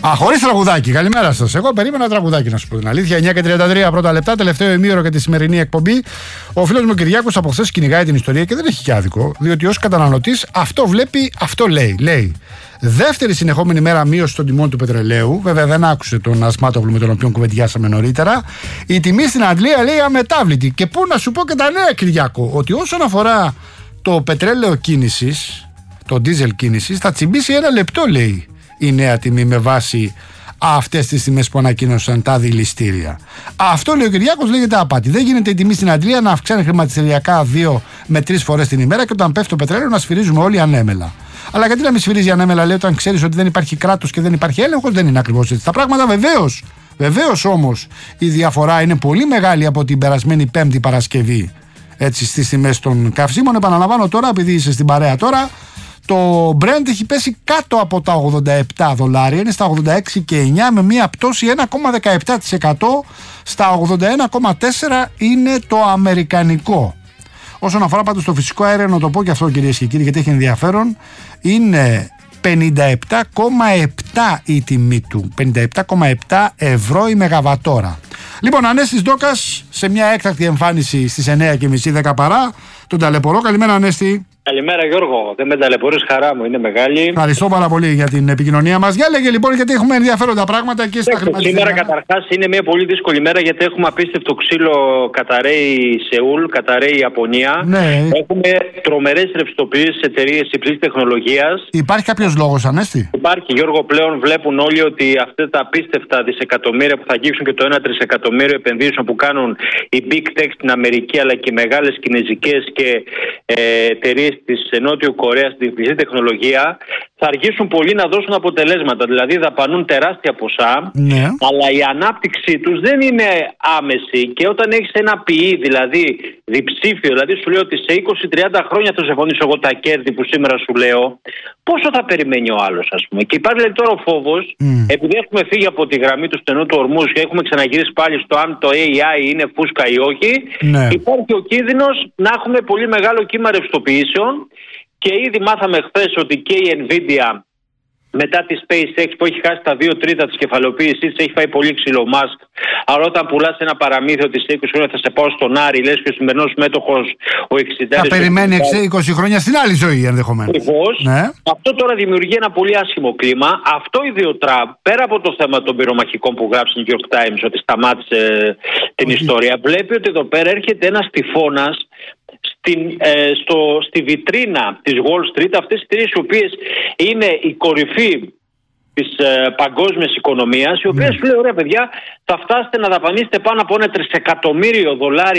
Χωρίς τραγουδάκι. Καλημέρα σας. Εγώ περίμενα τραγουδάκι, να σου πω την αλήθεια. 9:33 πρώτα λεπτά, τελευταίο ημίωρο για τη σημερινή εκπομπή. Ο φίλος μου Κυριάκος από χθες κυνηγάει την ιστορία και δεν έχει και άδικο, διότι ως καταναλωτής αυτό βλέπει, αυτό λέει. Δεύτερη συνεχόμενη μέρα μείωση των τιμών του πετρελαίου. Βέβαια δεν άκουσε τον Ασμάτογλου με τον οποίο κουβεντιάσαμε νωρίτερα. Η τιμή στην Αγγλία λέει αμετάβλητη. Και πού να σου πω και τα νέα, Κυριάκο, ότι όσον αφορά το πετρέλαιο κίνησης, το ντίζελ κίνησης, θα τσιμπήσει 1 λεπτό, λέει η νέα τιμή με βάση αυτές τις τιμές που ανακοίνωσαν τα δηληστήρια. Αυτό, λέει ο Κυριάκος, λέγεται απάτη. Δεν γίνεται η τιμή στην Αγγλία να αυξάνει χρηματιστηριακά 2 με 3 φορές την ημέρα και όταν πέφτει το πετρέλαιο να σφυρίζουμε όλοι ανέμελα. Αλλά γιατί να μην σφυρίζει ανέμελα, λέει, όταν ξέρεις ότι δεν υπάρχει κράτος και δεν υπάρχει έλεγχος? Δεν είναι ακριβώς έτσι τα πράγματα, βεβαίως. Βεβαίως όμως η διαφορά είναι πολύ μεγάλη από την περασμένη Πέμπτη Παρασκευή, έτσι, στις τιμές των καυσίμων. Επαναλαμβάνω τώρα, επειδή είσαι στην παρέα τώρα, το Brent έχει πέσει κάτω από τα $87, είναι στα 86,9 με μια πτώση 1,17%. Στα 81,4 είναι το αμερικανικό. Όσον αφορά πάντως το φυσικό αέριο, να το πω και αυτό, κυρίες και κύριοι, γιατί έχει ενδιαφέρον, είναι 57,7 η τιμή του, 57,7 ευρώ η μεγαβατόρα. Λοιπόν, Ανέστης Ντόκας σε μια έκτακτη εμφάνιση στις 9:30, 10 παρά, τον ταλαιπωρώ. Καλημέρα, Ανέστη. Καλημέρα, Γιώργο. Δεν με ταλαιπωρείς, χαρά μου, είναι μεγάλη. Ευχαριστώ πάρα πολύ για την επικοινωνία μας. Για λέγε λοιπόν, γιατί έχουμε ενδιαφέροντα πράγματα και στα χρηματιστήρια. Σήμερα καταρχάς είναι μια πολύ δύσκολη μέρα, γιατί έχουμε απίστευτο ξύλο, καταραίει Σεούλ, καταραίει Ιαπωνία. Ναι. Έχουμε τρομερές ρευστοποιήσεις εταιρείες υψηλής τεχνολογίας. Υπάρχει κάποιος λόγος, Ανέστη? Υπάρχει, Γιώργο, πλέον βλέπουν όλοι ότι αυτά τα απίστευτα δισεκατομμύρια που θα αγγίξουν και το 1 τρισεκατομμύριο επενδύσεων που κάνουν οι Big Tech στην Αμερική, αλλά και οι μεγάλες κινεζικές και εταιρείες της Νότιου Κορέας στην υψηλή τεχνολογία, θα αργήσουν πολύ να δώσουν αποτελέσματα. Δηλαδή δαπανούν τεράστια ποσά, ναι, αλλά η ανάπτυξή τους δεν είναι άμεση. Και όταν έχεις ένα ποιή, δηλαδή διψήφιο, δηλαδή σου λέω ότι σε 20-30 χρόνια θα συμφωνήσω εγώ τα κέρδη που σήμερα σου λέω, πόσο θα περιμένει ο άλλος, ας πούμε? Και υπάρχει δηλαδή τώρα ο φόβος, επειδή έχουμε φύγει από τη γραμμή του στενού του ορμούς και έχουμε ξαναγυρίσει πάλι στο αν το AI είναι φούσκα ή όχι, ναι, υπάρχει ο κίνδυνος να έχουμε πολύ μεγάλο κύμα ρευστοποιήσεων. Και ήδη μάθαμε χθες ότι και η Nvidia, μετά τη SpaceX που έχει χάσει τα 2/3 της κεφαλαιοποίησης της, έχει φάει πολύ ξύλο Musk. Αλλά όταν πουλάς ένα παραμύθι ότι σε 20 χρόνια θα σε πάω στον Άρη, λες και ο σημερινός μέτοχος ο 60. Θα περιμένει 20 χρόνια στην άλλη ζωή ενδεχομένως. Ακριβώς. Ναι. Αυτό τώρα δημιουργεί ένα πολύ άσχημο κλίμα. Αυτό ήδη ο Τραμπ, πέρα από το θέμα των πυρομαχικών που γράψει η New York Times ότι σταμάτησε την ιστορία, βλέπει ότι εδώ πέρα έρχεται ένας τυφώνας στη βιτρίνα της Wall Street, αυτές οι εταιρείες οι οποίες είναι η κορυφή της παγκόσμιας οικονομίας, οι οποίες σου λέει, ωραία παιδιά, θα φτάσετε να δαπανίσετε πάνω από $1 τρισεκατομμύριο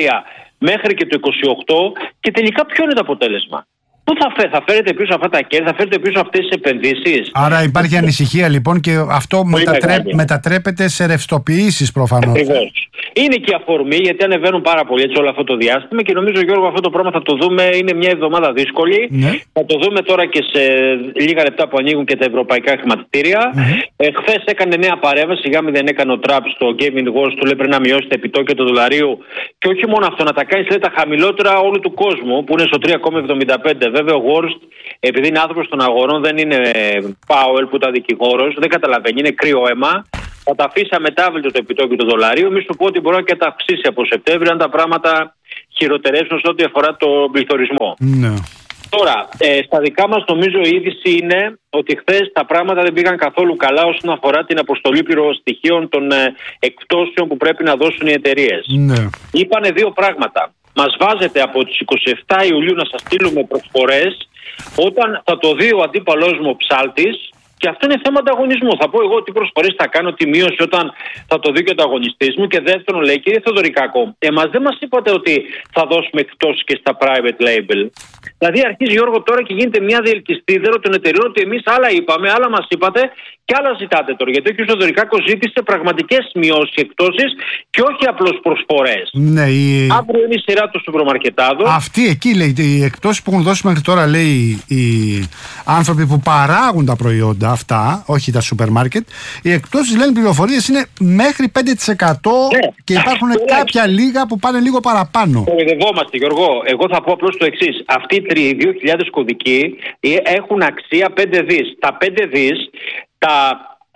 μέχρι και το 28 και τελικά ποιο είναι το αποτέλεσμα? Πού θα φέρετε πίσω αυτά τα κέρδη, θα φέρετε πίσω αυτές τις επενδύσεις? Άρα υπάρχει ανησυχία λοιπόν και αυτό μετατρέπεται σε ρευστοποιήσεις προφανώς. Ακριβώς. Είναι και αφορμή, γιατί ανεβαίνουν πάρα πολύ έτσι όλο αυτό το διάστημα και νομίζω, Γιώργο, αυτό το πράγμα θα το δούμε. Είναι μια εβδομάδα δύσκολη. Ναι. Θα το δούμε τώρα και σε λίγα λεπτά που ανοίγουν και τα ευρωπαϊκά χρηματιστήρια. Χθες έκανε νέα παρέμβαση, σιγά μην δεν έκανε ο Τραμπ στο Gaming Wars, του λέει πρέπει να μειώσει τα επιτόκια του δολαρίου. Και όχι μόνο αυτό, να τα κάνει λέει τα χαμηλότερα όλου του κόσμου, που είναι στο 3,75. Βέβαια ο Wars, επειδή είναι άνθρωπος των αγορών, δεν είναι Powell που ήταν δικηγόρος, δεν καταλαβαίνει, είναι κρύο αίμα. Θα τα αφήσει αμετάβλητο το επιτόκιο του δολαρίου. Μη σου πω ότι μπορεί και τα αυξήσει από Σεπτέμβριο, αν τα πράγματα χειροτερεύσουν σε ό,τι αφορά τον πληθωρισμό. Ναι. Τώρα, στα δικά μας νομίζω η είδηση είναι ότι χθες τα πράγματα δεν πήγαν καθόλου καλά όσον αφορά την αποστολή πληροστοιχείων των εκπτώσεων που πρέπει να δώσουν οι εταιρείες. Ναι. Είπανε δύο πράγματα. Μας βάζετε από τις 27 Ιουλίου να σας στείλουμε προσφορές όταν θα το δει ο αντίπαλός μου ο ψάλτης. Και αυτό είναι θέμα ανταγωνισμού. Θα πω εγώ τι προσφορές θα κάνω, τι μείωση όταν θα το δει και ο ανταγωνιστής μου. Και δεύτερον, λέει, κύριε Θεοδωρικάκο, εμάς δεν μας είπατε ότι θα δώσουμε εκπτώσεις και στα private label. Δηλαδή, αρχίζει, Γιώργο, τώρα και γίνεται μια διελκυστίδερο των εταιρεών ότι εμείς άλλα είπαμε, άλλα μας είπατε και άλλα ζητάτε τώρα. Γιατί ο κ. Θεοδωρικάκος ζήτησε πραγματικές μειώσεις και εκπτώσεις και όχι απλώς προσφορές. Ναι, αύριο είναι η σειρά των σουπερμαρκετάδων. Αυτή εκεί λέει, οι εκπτώσεις που έχουν δώσει μέχρι τώρα, λέει, οι άνθρωποι που παράγουν τα προϊόντα αυτά, όχι τα σούπερ μάρκετ, οι εκπτώσεις, λένε πληροφορίες, είναι μέχρι 5% και υπάρχουν κάποια λίγα που πάνε λίγο παραπάνω. Κοροϊδευόμαστε, Γιώργο. Εγώ θα πω απλώς το εξής. Αυτοί οι 2.000 κωδικοί έχουν αξία 5 δις. Τα 5 δις τα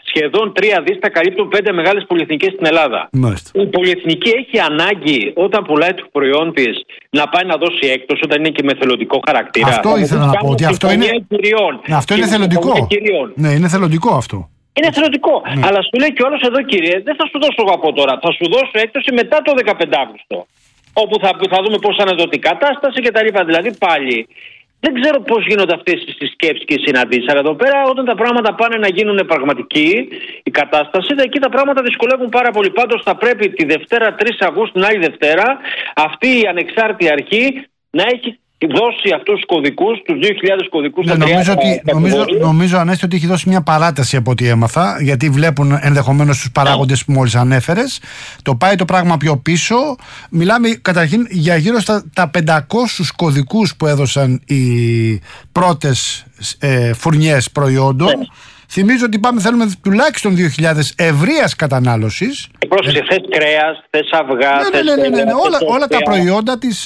σχεδόν 3 δις τα καλύπτουν 5 μεγάλες πολυεθνικές στην Ελλάδα. Μάλιστα. Η πολυεθνική έχει ανάγκη όταν πουλάει το προϊόν της να πάει να δώσει έκπτωση όταν είναι και με θελοντικό χαρακτήρα. Αυτό ήθελα να πω. Ότι αυτό είναι. Αυτό είναι θελοντικό. Ναι, είναι θελοντικό αυτό. Είναι θελοντικό. Ναι. Αλλά σου λέει και όλος εδώ, κύριε, δεν θα σου δώσω εγώ από τώρα. Θα σου δώσω έκπτωση μετά το 15 Αύγουστο. Όπου θα δούμε πώς θα αναζωτεί η κατάσταση κτλ. Δηλαδή πάλι. Δεν ξέρω πώς γίνονται αυτές οι σκέψεις και οι συναντήσεις. Αλλά εδώ πέρα, όταν τα πράγματα πάνε να γίνουν πραγματική η κατάσταση, εκεί τα πράγματα δυσκολεύουν πάρα πολύ. Πάντως, θα πρέπει τη Δευτέρα 3 Αυγούστου, την άλλη Δευτέρα, αυτή η ανεξάρτητη αρχή να έχει δώσει αυτούς τους κωδικούς, τους 2.000 κωδικούς. Νομίζω Ανέστη ότι έχει δώσει μια παράταση από ό,τι έμαθα, γιατί βλέπουν ενδεχομένως τους παράγοντες που μόλις ανέφερες. Το πάει το πράγμα πιο πίσω. Μιλάμε καταρχήν για γύρω στα 500 κωδικούς που έδωσαν οι πρώτες φουρνιές προϊόντων. Θυμίζω ότι θέλουμε τουλάχιστον 2.000 ευρείας κατανάλωσης. Πρόσεχε, θες κρέας, θες αυγά, όλα τα προϊόντα της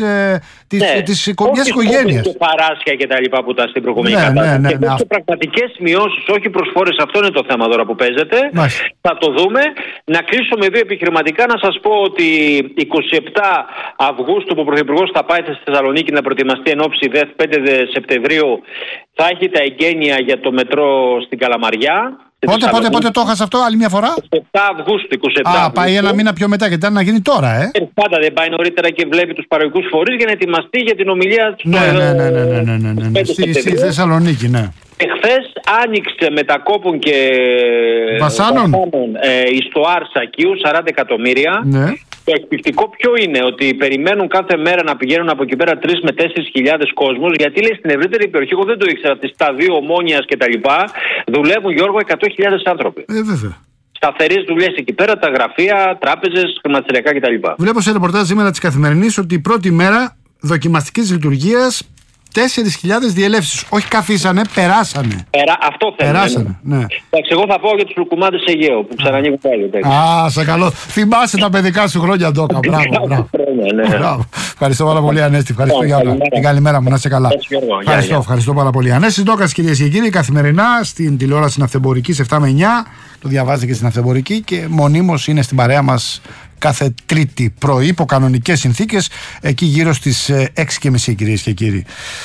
μιας οικογένειας. Και παράσια και τα λοιπά που ήταν στην προηγούμενη κατάσταση. Και πραγματικές μειώσεις, όχι προσφόρες, αυτό είναι το θέμα τώρα που παίζεται. Θα το δούμε. Να κλείσω με 2 επιχειρηματικά. Να σας πω ότι 27 Αυγούστου που ο Πρωθυπουργός θα πάει στη Θεσσαλονίκη να προετοιμαστεί εν ώψη 5 Σεπτεμβρίου θα έχει τα εγγένεια για το μετρό στην Καλαμαριά. Πότε το έχασα αυτό, άλλη μια φορά? 27 Αυγούστου. Πάει ένα μήνα πιο μετά, γιατί ήταν να γίνει τώρα, Πάντα δεν πάει νωρίτερα και βλέπει τους παραγωγικούς φορείς για να ετοιμαστεί για την ομιλία του. Ναι. Στη Θεσσαλονίκη, ναι. Εχθές άνοιξε μετακόπων και βασάνων στο Αρσακίου 40 εκατομμύρια. Ναι. Το εκπληκτικό ποιο είναι? Ότι περιμένουν κάθε μέρα να πηγαίνουν από εκεί πέρα 3 με 4.000 κόσμος, γιατί λέει στην ευρύτερη περιοχή, εγώ δεν το ήξερα, ότι στα 2 Ομόνιας και τα λοιπά δουλεύουν, Γιώργο, 100.000 άνθρωποι. Βέβαια. Σταθερές δουλειές εκεί πέρα, τα γραφεία, τράπεζες, χρηματιστηριακά κτλ. Βλέπω σε ρεπορτάζ σήμερα της Καθημερινής ότι η πρώτη μέρα δοκιμαστικής λειτουργίας 4.000 διελεύσεις. Όχι καθίσανε, περάσανε. Αυτό θέλουμε. Περάσανε, ναι. Εντάξει, εγώ θα πω για τους λουκουμάδες Αιγαίου που ξανανοίγουν πάλι. Σε καλό. Θυμάσαι τα παιδικά σου χρόνια, Ντόκα. Μπράβο. Ευχαριστώ πάρα πολύ, Ανέστη. Ευχαριστώ για όλα. Την καλημέρα μου, να είσαι καλά. Ευχαριστώ πάρα πολύ. Ανέστη Ντόκας, κυρίες και κύριοι, καθημερινά στην τηλεόραση Ναυτεμπορική 7 με 9. Το διαβάζετε και στην Ναυτεμπορική και μονίμως είναι στην παρέα μας κάθε Τρίτη πρωί, υπό κανονικές συνθήκες, εκεί γύρω στις 6:30, κυρίες και κύριοι.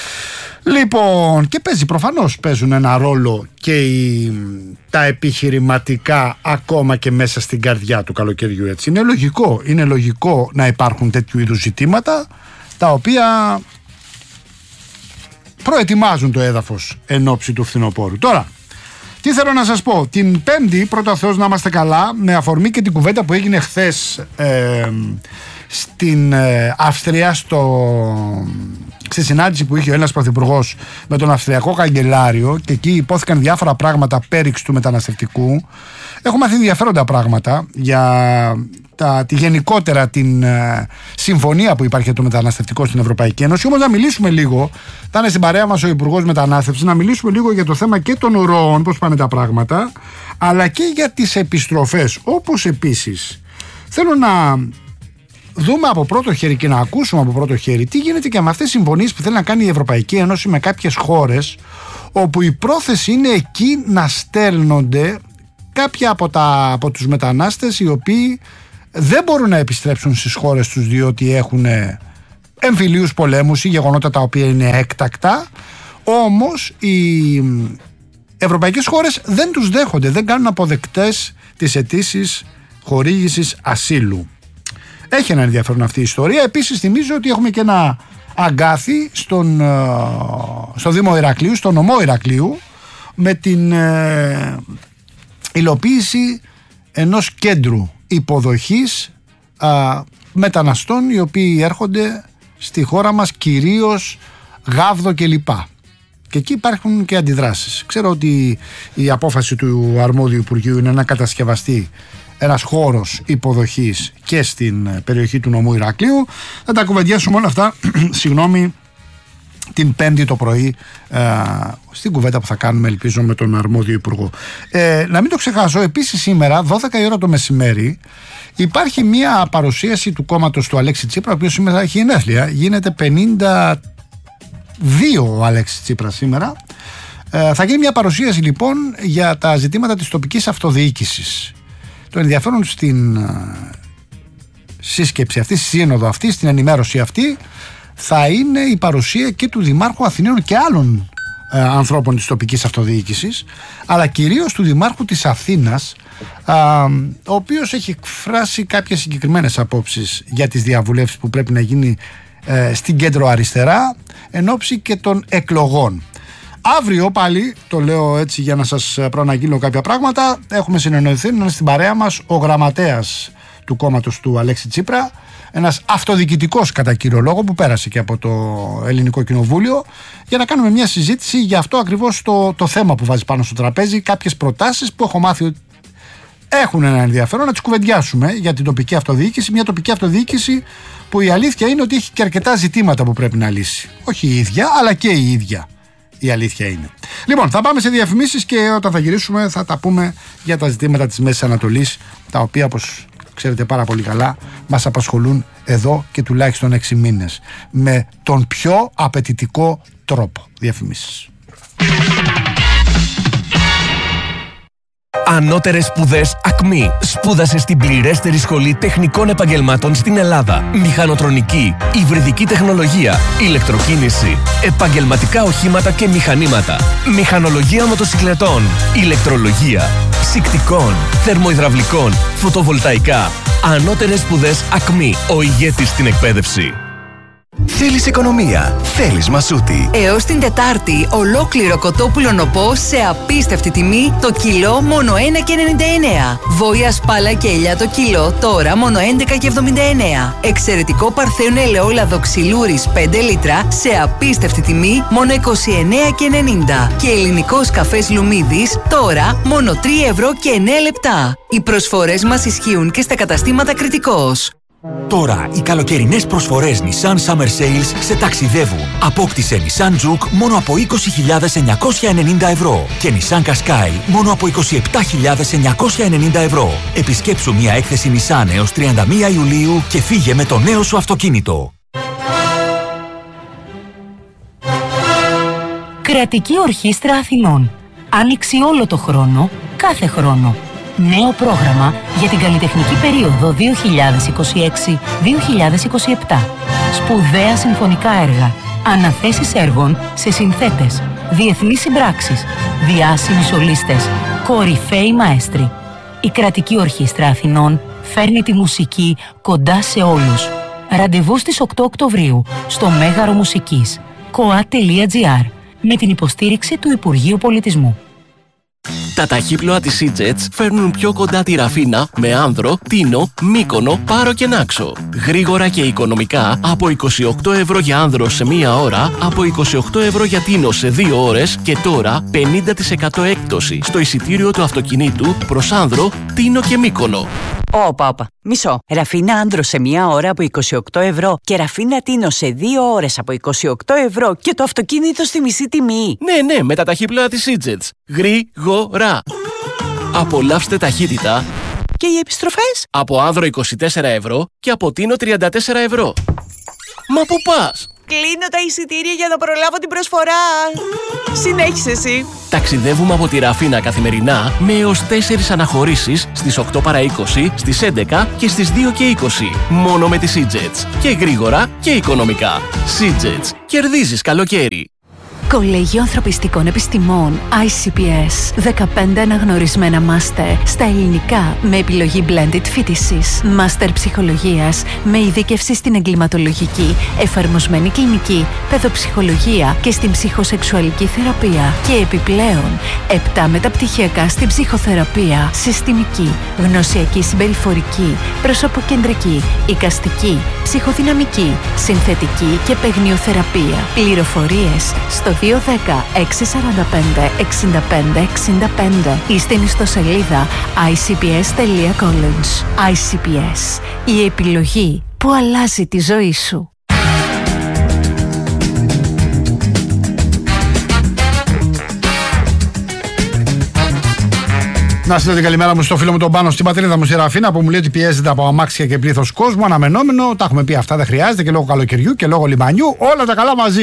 Λοιπόν, και προφανώς παίζουν ένα ρόλο και τα επιχειρηματικά ακόμα και μέσα στην καρδιά του καλοκαιριού, έτσι. Είναι λογικό να υπάρχουν τέτοιου είδους ζητήματα τα οποία προετοιμάζουν το έδαφος εν ώψη του φθινοπόρου. Τώρα, τι θέλω να σας πω? Την Πέμπτη, πρώτα Θεός να είμαστε καλά, με αφορμή και την κουβέντα που έγινε χθες στην Αυστρία, στη συνάντηση που είχε ο Έλληνας Πρωθυπουργός με τον Αυστριακό Καγκελάριο, και εκεί υπόθηκαν διάφορα πράγματα πέριξ του μεταναστευτικού. Έχω μάθει ενδιαφέροντα πράγματα για τη γενικότερα την συμφωνία που υπάρχει για το μεταναστευτικό στην Ευρωπαϊκή Ένωση. Όμως να μιλήσουμε λίγο, θα είναι στην παρέα μας ο Υπουργός Μετανάστευσης, να μιλήσουμε λίγο για το θέμα και των ροών, πώς πάνε τα πράγματα, αλλά και για τις επιστροφές. Όπως επίσης θέλω να δούμε από πρώτο χέρι και να ακούσουμε από πρώτο χέρι τι γίνεται και με αυτές τις συμφωνίες που θέλει να κάνει η Ευρωπαϊκή Ένωση με κάποιες χώρες, όπου η πρόθεση είναι εκεί να στέλνονται κάποια από τους μετανάστες οι οποίοι δεν μπορούν να επιστρέψουν στις χώρες τους διότι έχουν εμφυλίους πολέμους ή γεγονότα τα οποία είναι έκτακτα. Όμως οι ευρωπαϊκές χώρες δεν τους δέχονται, δεν κάνουν αποδεκτές τις αιτήσεις χορήγησης ασύλου. Έχει ένα ενδιαφέρον αυτή η ιστορία. Επίσης θυμίζω ότι έχουμε και ένα αγκάθι στο Δήμο Ηρακλείου, στο νομό Ηρακλείου, με την υλοποίηση ενός κέντρου υποδοχής μεταναστών οι οποίοι έρχονται στη χώρα μας, κυρίως Γάβδο κλπ. Και εκεί υπάρχουν και αντιδράσεις. Ξέρω ότι η απόφαση του αρμόδιου Υπουργείου είναι να κατασκευαστεί ένας χώρος υποδοχής και στην περιοχή του νομού Ηρακλείου. Θα τα κουβεντιάσουμε όλα αυτά την Πέμπτη το πρωί στην κουβέντα που θα κάνουμε, ελπίζω, με τον αρμόδιο Υπουργό. Να μην το ξεχάσω, επίσης σήμερα 12 η ώρα το μεσημέρι υπάρχει μια παρουσίαση του κόμματος του Αλέξη Τσίπρα, ο οποίος σήμερα έχει γενέθλια. Γίνεται 52 ο Αλέξης Τσίπρας σήμερα. Θα γίνει μια παρουσίαση λοιπόν για τα ζητήματα της τοπικής αυτοδιοίκησης. Το ενδιαφέρον στην σύσκεψη αυτή, στη σύνοδο αυτή, στην ενημέρωση αυτή, θα είναι η παρουσία και του Δημάρχου Αθηναίων και άλλων ανθρώπων της τοπικής αυτοδιοίκησης, αλλά κυρίως του Δημάρχου της Αθήνας, ο οποίος έχει εκφράσει κάποιες συγκεκριμένες απόψεις για τις διαβουλεύσεις που πρέπει να γίνει στην κέντρο αριστερά εν ώψη και των εκλογών. Αύριο πάλι, το λέω έτσι για να σας προαναγγείλω κάποια πράγματα, έχουμε συνεννοηθεί να είναι στην παρέα μας ο γραμματέας του κόμματος του Αλέξη Τσίπρα, ένας αυτοδιοικητικός κατά κύριο λόγο που πέρασε και από το Ελληνικό Κοινοβούλιο, για να κάνουμε μια συζήτηση για αυτό ακριβώς το θέμα που βάζει πάνω στο τραπέζι, κάποιες προτάσεις που έχω μάθει ότι έχουν ένα ενδιαφέρον να τις κουβεντιάσουμε για την τοπική αυτοδιοίκηση. Μια τοπική αυτοδιοίκηση που η αλήθεια είναι ότι έχει και αρκετά ζητήματα που πρέπει να λύσει. Όχι η ίδια, αλλά και η ίδια. Η αλήθεια είναι. Λοιπόν, θα πάμε σε διαφημίσεις και όταν θα γυρίσουμε θα τα πούμε για τα ζητήματα της Μέσης Ανατολής, τα οποία, όπως ξέρετε πάρα πολύ καλά, μας απασχολούν εδώ και τουλάχιστον 6 μήνες. Με τον πιο απαιτητικό τρόπο. Διαφημίσεις. Ανώτερες σπουδές ΑΚΜΗ. Σπούδασε στην πληρέστερη σχολή τεχνικών επαγγελμάτων στην Ελλάδα. Μηχανοτρονική, υβριδική τεχνολογία, ηλεκτροκίνηση, επαγγελματικά οχήματα και μηχανήματα, μηχανολογία μοτοσυκλετών, ηλεκτρολογία, ψυκτικών, θερμοϊδραυλικών, φωτοβολταϊκά. Ανώτερες σπουδές ΑΚΜΗ. Ο ηγέτης στην εκπαίδευση. Θέλεις οικονομία, θέλεις Μασούτη. Έως την Τετάρτη, ολόκληρο κοτόπουλο νοπό σε απίστευτη τιμή, το κιλό μόνο 1,99. Βόηα σπάλα και ελιά το κιλό τώρα μόνο 11,79. Εξαιρετικό παρθένο ελαιόλαδο ξυλούρης 5 λίτρα σε απίστευτη τιμή μόνο 29,90. Και ελληνικός καφές Λουμίδης τώρα μόνο 3€ Οι προσφορές μας ισχύουν και στα καταστήματα Κρητικός. Τώρα οι καλοκαιρινές προσφορές Nissan Summer Sales σε ταξιδεύουν. Απόκτησε Nissan Juke μόνο από 20.990 και Nissan Qashqai μόνο από 27.990. Επισκέψου μια έκθεση Nissan έως 31 Ιουλίου και φύγε με το νέο σου αυτοκίνητο. Κρατική Ορχήστρα Αθηνών. Άνοιξη όλο το χρόνο, κάθε χρόνο. Νέο πρόγραμμα για την καλλιτεχνική περίοδο 2026-2027. Σπουδαία συμφωνικά έργα, αναθέσεις έργων σε συνθέτες, διεθνείς συμπράξεις, διάσημοι σολίστες, κορυφαίοι μαέστροι. Η Κρατική Ορχήστρα Αθηνών φέρνει τη μουσική κοντά σε όλους. Ραντεβού στις 8 Οκτωβρίου στο Μέγαρο Μουσικής, koa.gr, με την υποστήριξη του Υπουργείου Πολιτισμού. Τα ταχύπλοα της EasyJet φέρνουν πιο κοντά τη Ραφίνα με Άνδρο, Τίνο, Μύκονο, Πάρο και Νάξο. Γρήγορα και οικονομικά από 28€ για Άνδρο σε 1 ώρα, από 28€ για Τίνο σε 2 ώρες και τώρα 50% έκπτωση στο εισιτήριο του αυτοκινήτου προς Άνδρο, Τίνο και Μύκονο. Όπα. Μισό. Ραφίνα Άνδρο σε 1 ώρα από 28€ και Ραφίνα Τίνο σε 2 ώρες από 28€ και το αυτοκίνητο στη μισή τιμή. Ναι, με τα ταχύπλοα της EasyJet. Γρήγορα. Απολαύστε ταχύτητα. Και οι επιστροφές? Από Άνδρο 24€ και από Τίνο 34€. Μα πού πας? Κλείνω τα εισιτήρια για να προλάβω την προσφορά. Συνέχισε εσύ. Ταξιδεύουμε από τη Ραφίνα καθημερινά με έως 4 αναχωρήσεις στις 8 παρά 20, στις 11 και στις 2 και 20. Μόνο με τις EasyJet. Και γρήγορα και οικονομικά. EasyJet. Κερδίζεις καλοκαίρι. Κολέγιο Ανθρωπιστικών Επιστημών ICPS. 15 αναγνωρισμένα μάστερ στα ελληνικά με επιλογή blended φοιτησής. Μάστερ ψυχολογίας με ειδίκευση στην εγκληματολογική, εφαρμοσμένη κλινική, παιδοψυχολογία και στην ψυχοσεξουαλική θεραπεία. Και επιπλέον 7 μεταπτυχιακά στην ψυχοθεραπεία, συστημική, γνωσιακή συμπεριφορική, προσωποκεντρική, εικαστική, ψυχοδυναμική, συνθετική και παιγνιοθεραπεία. Πληροφορίες στο 210 645 65 ή στην ιστοσελίδα icps.college. ICPS. Η επιλογή που αλλάζει τη ζωή σου. Να στείλω την καλημέρα μου στο φίλο μου τον Πάνο στην πατρίδα μου στη Ραφίνα που μου λέει ότι πιέζεται από αμάξια και πλήθος κόσμου. Αναμενόμενο, τα έχουμε πει αυτά, δεν χρειάζεται και λόγω καλοκαιριού και λόγω λιμανιού. Όλα τα καλά μαζί.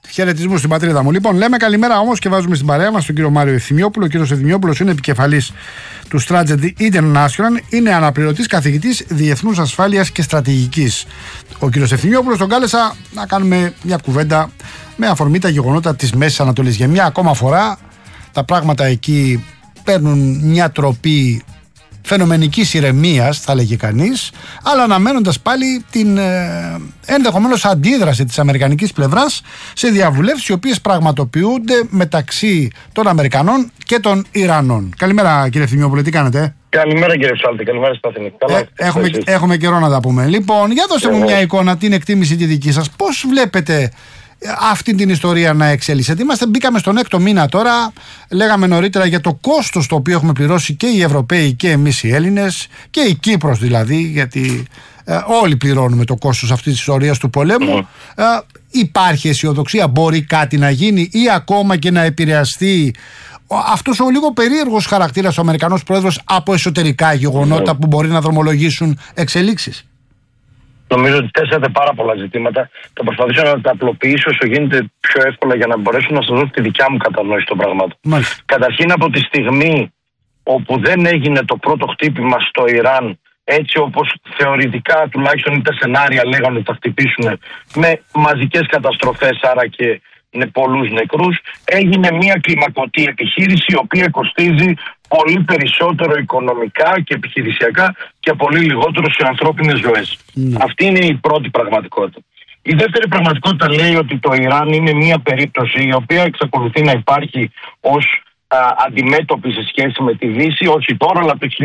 Χαιρετισμού στην πατρίδα μου. Λοιπόν, λέμε καλημέρα όμως και βάζουμε στην παρέα μας τον κύριο Μάριο Ευθυμιόπουλο. Ο κύριος Ευθυμιόπουλος είναι επικεφαλής του Strategy International, είναι αναπληρωτής καθηγητής Διεθνούς Ασφάλειας και Στρατηγικής. Ο κύριος Ευθυμιόπουλος τον κάλεσα να κάνουμε μια κουβέντα με αφορμή τα γεγονότα της Μέσης Ανατολής. Για μια ακόμα φορά τα πράγματα εκεί παίρνουν μια τροπή φαινομενικής ηρεμίας, θα λέγει κανείς, αλλά αναμένοντας πάλι την ενδεχομένως αντίδραση της αμερικανικής πλευράς σε διαβουλεύσεις οι οποίες πραγματοποιούνται μεταξύ των Αμερικανών και των Ιρανών. Καλημέρα κύριε Ευθυμιόπουλε, τι κάνετε? Καλημέρα κύριε Ψάλτη, καλημέρα Στάθηνη. Έχουμε καιρό να τα πούμε. Λοιπόν, για δώστε μου μια εικόνα, την εκτίμηση τη δική σας. Πώς βλέπετε αυτή την ιστορία να εξέλισσεται? Μπήκαμε στον 6ο μήνα τώρα. Λέγαμε νωρίτερα για το κόστος το οποίο έχουμε πληρώσει και οι Ευρωπαίοι και εμείς οι Έλληνες και η Κύπρος δηλαδή, γιατί όλοι πληρώνουμε το κόστος αυτής της ιστορίας του πολέμου. Υπάρχει αισιοδοξία, μπορεί κάτι να γίνει ή ακόμα και να επηρεαστεί αυτός ο λίγο περίεργος χαρακτήρας ο Αμερικανός Πρόεδρος από εσωτερικά γεγονότα που μπορεί να δρομολογήσουν εξελίξεις? Νομίζω ότι θέσατε πάρα πολλά ζητήματα. Θα προσπαθήσω να τα απλοποιήσω όσο γίνεται πιο εύκολα για να μπορέσω να σας δώσω τη δικιά μου κατανόηση των πραγμάτων. Καταρχήν, από τη στιγμή όπου δεν έγινε το πρώτο χτύπημα στο Ιράν, έτσι όπως θεωρητικά τουλάχιστον τα σενάρια λέγανε ότι θα χτυπήσουν με μαζικές καταστροφές, άρα και πολλούς νεκρούς, έγινε μια κλιμακωτή επιχείρηση η οποία κοστίζει πολύ περισσότερο οικονομικά και επιχειρησιακά και πολύ λιγότερο σε ανθρώπινες ζωές. Αυτή είναι η πρώτη πραγματικότητα. Η δεύτερη πραγματικότητα λέει ότι το Ιράν είναι μια περίπτωση η οποία εξακολουθεί να υπάρχει ως αντιμέτωπη σε σχέση με τη Δύση, όχι τώρα αλλά το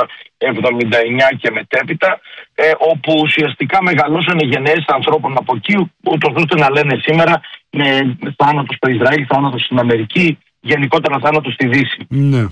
1979 και μετέπειτα, όπου ουσιαστικά μεγαλώσανε γενναίες ανθρώπων από εκεί, ούτως ώστε να λένε σήμερα με θάνατο στο Ισραήλ, θάνατο στην Αμερική, γενικότερα θάνατο στη Δύση.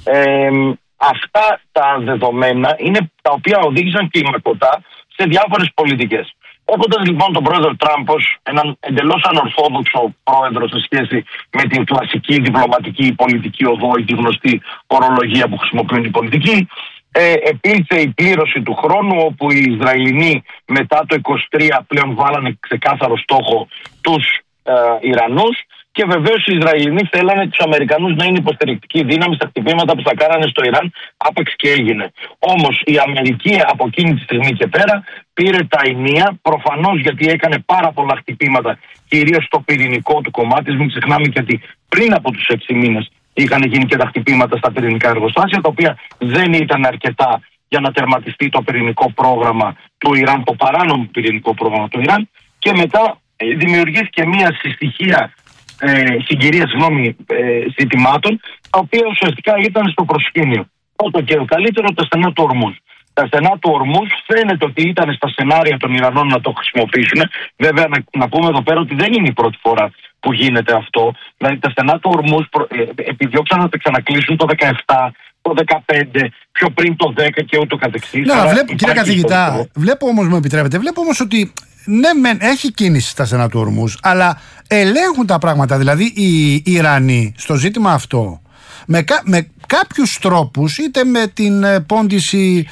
Αυτά τα δεδομένα είναι τα οποία οδήγησαν κλιμακωτά σε διάφορες πολιτικές. Έχοντας λοιπόν τον πρόεδρο Τραμπ ως έναν εντελώς ανορθόδοξο πρόεδρο σε σχέση με την κλασική διπλωματική πολιτική οδό ή τη γνωστή ορολογία που χρησιμοποιούν οι πολιτικοί, επήλθε η πλήρωση του χρόνου, όπου οι Ισραηλινοί μετά το 23 πλέον βάλανε ξεκάθαρο στόχο τους Ιρανούς, και βεβαίως οι Ισραηλινοί θέλανε τους Αμερικανούς να είναι υποστηρικτική δύναμη στα χτυπήματα που θα κάνανε στο Ιράν, άπαξ και έγινε. Όμως η Αμερική από εκείνη τη στιγμή και πέρα πήρε τα ενία, προφανώς γιατί έκανε πάρα πολλά χτυπήματα, κυρίως στο πυρηνικό του κομμάτι. Μην ξεχνάμε γιατί πριν από τους 6 μήνες είχαν γίνει και τα χτυπήματα στα πυρηνικά εργοστάσια, τα οποία δεν ήταν αρκετά για να τερματιστεί το πυρηνικό πρόγραμμα του Ιράν, το παράνομο πυρηνικό πρόγραμμα του Ιράν, και μετά δημιουργήθηκε μια συγκυρία ζητημάτων, τα οποία ουσιαστικά ήταν στο προσκήνιο. Πρώτο και ο καλύτερο, τα στενά του Ορμούζ. Τα στενά του Ορμούζ φαίνεται ότι ήταν στα σενάρια των Ιρανών να το χρησιμοποιήσουν. Βέβαια, να πούμε εδώ πέρα ότι δεν είναι η πρώτη φορά που γίνεται αυτό. Δηλαδή, τα στενά του Ορμούζ επιδιώξαν να τα ξανακλείσουν το 17, το 15, πιο πριν το 10 και ούτω καθεξής. Κύριε καθηγητά, βλέπω όμως, μου επιτρέπετε, βλέπω όμως ότι ναι, έχει κίνηση στα στενά του Ορμούζ, αλλά ελέγχουν τα πράγματα. Δηλαδή οι Ιρανοί στο ζήτημα αυτό με κάποιους τρόπους, είτε με την πόντιση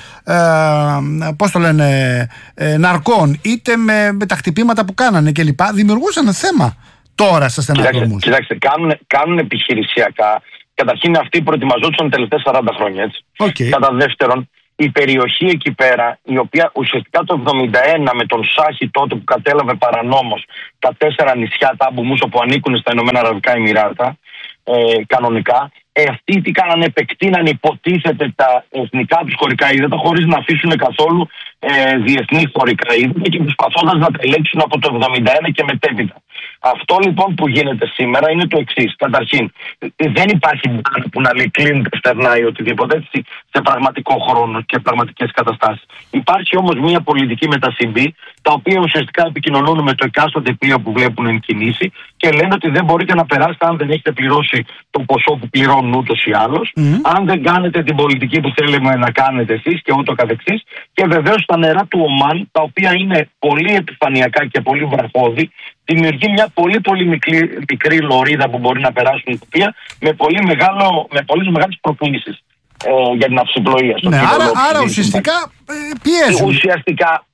ναρκών, είτε με τα χτυπήματα που κάνανε κλπ, δημιουργούσαν θέμα τώρα στα στενά του Ορμούζ. Κοιτάξτε, κάνουν επιχειρησιακά. Καταρχήν αυτοί προετοιμαζόντουσαν τα τελευταία 40 χρόνια, έτσι. Κατά δεύτερον, η περιοχή εκεί πέρα, η οποία ουσιαστικά το 1971 με τον Σάχη τότε που κατέλαβε παρανόμως τα 4 νησιά Τάμπου Μούσο που ανήκουν στα Ηνωμένα Αραβικά Εμιράτα, κανονικά, αυτοί τι κάνανε? Επεκτείνανε, υποτίθεται, τα εθνικά τους χωρικά ύδατα χωρίς να αφήσουν καθόλου διεθνή χωρικά ύδατα και προσπαθώντας να τα ελέγξουν από το 1971 και μετέπειτα. Αυτό λοιπόν που γίνεται σήμερα είναι το εξής. Καταρχήν, δεν υπάρχει μπάρα που να λέει κλείνει τα στερνά ή οτιδήποτε, έτσι, σε πραγματικό χρόνο και πραγματικές καταστάσεις. Υπάρχει όμως μια πολιτική με τα CB, τα οποία ουσιαστικά επικοινωνούν με το εκάστοτε πλοίο που βλέπουν εν κινήσει και λένε ότι δεν μπορείτε να περάσετε αν δεν έχετε πληρώσει το ποσό που πληρώνουν ούτως ή άλλως, αν δεν κάνετε την πολιτική που θέλουμε να κάνετε εσείς και ούτω καθεξής. Και βεβαίως τα νερά του Ομάν, τα οποία είναι πολύ επιφανειακά και πολύ βραχώδη, δημιουργεί μια πολύ μικρή λωρίδα που μπορεί να περάσουν τοπία με πολύ μεγάλες προκλήσεις για την αυσιπλοεία. Ναι, άρα ουσιαστικά πιέζουν. Ουσιαστικά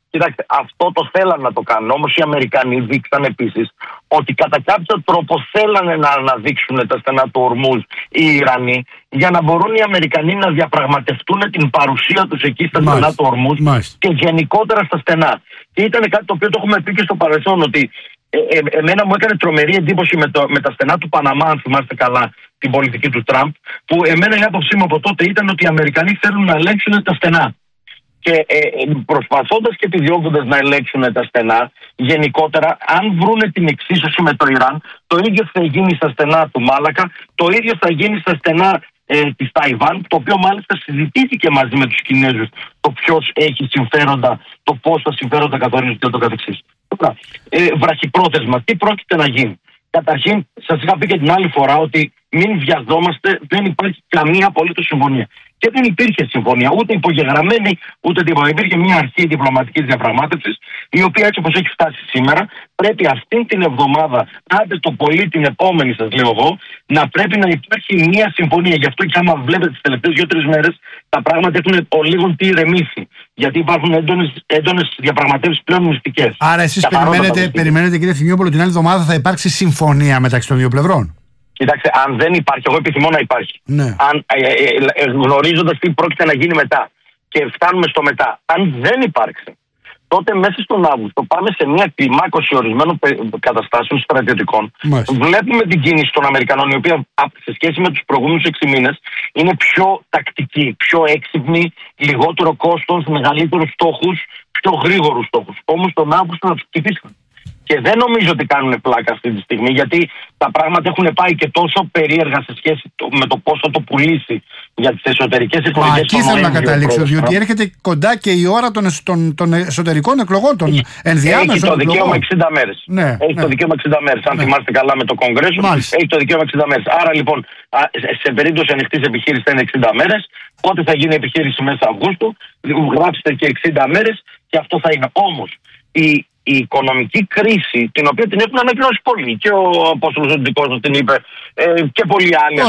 Κοιτάξτε, αυτό το θέλαν να το κάνουν. Όμως οι Αμερικανοί δείξαν επίσης ότι κατά κάποιο τρόπο θέλανε να αναδείξουν τα στενά του Ορμούζ οι Ιρανοί, για να μπορούν οι Αμερικανοί να διαπραγματευτούν την παρουσία τους εκεί στα στενά του Ορμούζ και γενικότερα στα στενά. Και ήταν κάτι το οποίο το έχουμε πει και στο παρελθόν, ότι εμένα μου έκανε τρομερή εντύπωση με τα στενά του Παναμά, αν θυμάστε καλά την πολιτική του Τραμπ, που εμένα η άποψή μου από τότε ήταν ότι οι Αμερικανοί θέλουν να ελέγξουν τα στενά. Και προσπαθώντας και επιδιώκοντας να ελέγξουν τα στενά, γενικότερα, αν βρούνε την εξίσωση με το Ιράν, το ίδιο θα γίνει στα στενά του Μάλακα, το ίδιο θα γίνει στα στενά της Ταϊβάν, το οποίο μάλιστα συζητήθηκε μαζί με τους Κινέζους το ποιος έχει συμφέροντα, το πώς τα συμφέροντα καθορίζονται και το καθεξής. Βραχυπρόθεσμα, τι πρόκειται να γίνει? Καταρχήν, σας είχα πει και την άλλη φορά ότι μην βιαζόμαστε, δεν υπάρχει καμία απολύτως συμφωνία. Και δεν υπήρχε συμφωνία, ούτε υπογεγραμμένη, ούτε τίποτα. Υπήρχε μια αρχή διπλωματικής διαπραγμάτευσης, η οποία έτσι όπως έχει φτάσει σήμερα, πρέπει αυτή την εβδομάδα, άντε το πολύ την επόμενη, σας λέω εγώ, να πρέπει να υπάρχει μια συμφωνία. Γι' αυτό και άμα βλέπετε τις τελευταίες 2-3 μέρες, τα πράγματα έχουν λίγο τι ηρεμήσει. Γιατί υπάρχουν έντονες διαπραγματεύσεις πλέον μυστικές. Άρα, εσείς περιμένετε, κύριε Θημιόπουλο, την άλλη εβδομάδα θα υπάρξει συμφωνία μεταξύ των δύο πλευρών? Κοιτάξτε, αν δεν υπάρχει, εγώ επιθυμώ να υπάρχει. Ναι. Γνωρίζοντας τι πρόκειται να γίνει μετά και φτάνουμε στο μετά, αν δεν υπάρξει, τότε μέσα στον Αύγουστο πάμε σε μια κλιμάκωση ορισμένων καταστάσεων στρατιωτικών. Βλέπουμε την κίνηση των Αμερικανών, η οποία σε σχέση με τους προηγούμενους 6 μήνες είναι πιο τακτική, πιο έξυπνη, λιγότερο κόστος, μεγαλύτερους στόχους, πιο γρήγορους στόχους. Όμως τον Αύγουστο να τους χτυπήσουν. Και δεν νομίζω ότι κάνουν πλάκα αυτή τη στιγμή, γιατί τα πράγματα έχουν πάει και τόσο περίεργα σε σχέση με το πώς θα το πουλήσει για τις εσωτερικές εκλογές. Εκεί θέλω να καταλήξω, διότι έρχεται κοντά και η ώρα των εσωτερικών εκλογών, των ενδιάμεσων. Έχει το δικαίωμα 60 μέρες. Ναι, έχει το δικαίωμα 60 μέρες. Αν θυμάστε καλά με το Κογκρέσο, έχει το δικαίωμα 60 μέρες. Άρα λοιπόν, σε περίπτωση ανοιχτής επιχείρησης θα είναι 60 μέρες. Πότε θα γίνει επιχείρηση μέσα Αυγούστου, γράψτε και 60 μέρες και αυτό θα είναι. Όμως, η οικονομική κρίση, την οποία την έχουν ανακοινώσει πολλοί, και ο Απόστολος Δικός την είπε, και πολλοί άλλοι,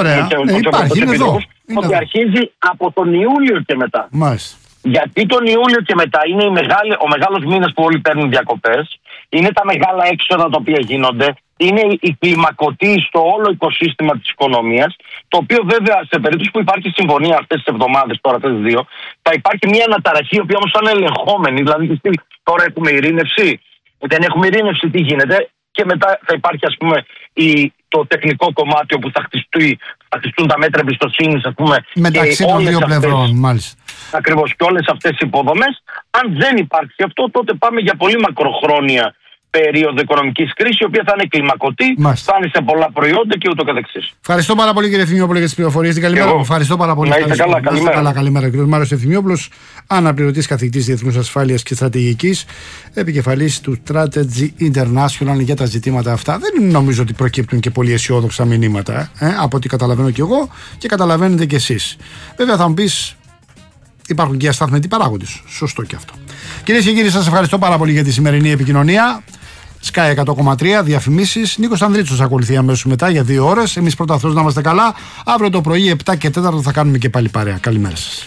ότι αρχίζει από τον Ιούλιο και μετά. Μάλιστα. Γιατί τον Ιούλιο και μετά είναι ο μεγάλος μήνας που όλοι παίρνουν διακοπές, είναι τα μεγάλα έξοδα τα οποία γίνονται, είναι η κλιμακωτή στο όλο οικοσύστημα της οικονομίας, το οποίο βέβαια σε περίπτωση που υπάρχει συμφωνία αυτές τις εβδομάδες, τώρα αυτές τις 2, θα υπάρχει μια αναταραχή, η οποία όμως θα είναι ελεγχόμενη. Δηλαδή, τώρα έχουμε ειρήνευση, δεν έχουμε ειρήνευση, τι γίνεται, και μετά θα υπάρχει, ας πούμε, το τεχνικό κομμάτι όπου θα χτιστούν τα μέτρα εμπιστοσύνης, ας πούμε, μεταξύ των δύο πλευρών, μάλιστα. Ακριβώς, και όλες αυτές οι υποδομές. Αν δεν υπάρξει αυτό, τότε πάμε για πολύ μακροχρόνια περίοδο οικονομικής κρίσης, η οποία θα είναι κλιμακωτή, θα είναι σε πολλά προϊόντα και ούτω καθεξής. Ευχαριστώ πάρα πολύ, κύριε Ευθυμιόπουλο, για τις πληροφορίες. Την καλημέρα. Ευχαριστώ πάρα πολύ. Να είστε καλά, καλημέρα. Καλημέρα, κύριε Μάριος Ευθυμιόπουλος, αναπληρωτής καθηγητής Διεθνούς Ασφάλειας και Στρατηγικής, επικεφαλής του Strategy International για τα ζητήματα αυτά. Δεν νομίζω ότι προκύπτουν και πολύ αισιόδοξα μηνύματα, από ό,τι καταλαβαίνω κι εγώ και καταλαβαίνετε κι εσείς. Βέβαια, θα μου πεις, υπάρχουν και ασταθμητοί παράγοντες. Σωστό και αυτό. Κυρίες και κύριοι, σας ευχαριστώ πάρα πολύ για τη σημερινή επικοινωνία. Sky 100,3, διαφημίσεις. Νίκος Ανδρίτσος ακολουθεί αμέσως μετά για 2 ώρες. Εμείς πρώτα αυτός να είμαστε καλά. Αύριο το πρωί 7 και 4 θα κάνουμε και πάλι παρέα. Καλημέρα σας.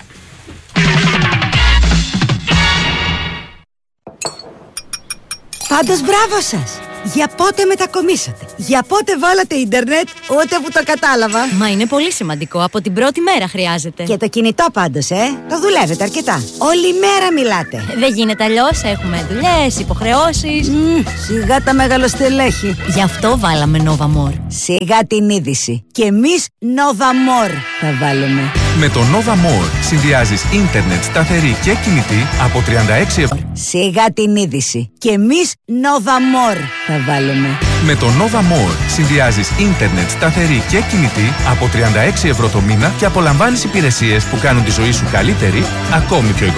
Πάντως μπράβο σας! Για πότε μετακομίσατε? Για πότε βάλατε ίντερνετ? Ούτε που το κατάλαβα. Μα είναι πολύ σημαντικό. Από την πρώτη μέρα χρειάζεται. Και το κινητό πάντως, το δουλεύετε αρκετά. Όλη μέρα μιλάτε. Δεν γίνεται αλλιώς. Έχουμε δουλειές, υποχρεώσεις. Σιγά τα μεγαλοστελέχη. Γι' αυτό βάλαμε Nova More. Σιγά την είδηση. Και εμείς Nova More θα βάλουμε. Με το Nova More συνδυάζεις ίντερνετ σταθερή και κινητή από 36 ευρώ. Σιγά την είδηση. Και εμείς Nova More θα βάλουμε. Με το Nova More συνδυάζεις ίντερνετ σταθερή και κινητή από 36 ευρώ το μήνα και απολαμβάνεις υπηρεσίες που κάνουν τη ζωή σου καλύτερη, ακόμη πιο οικονομική.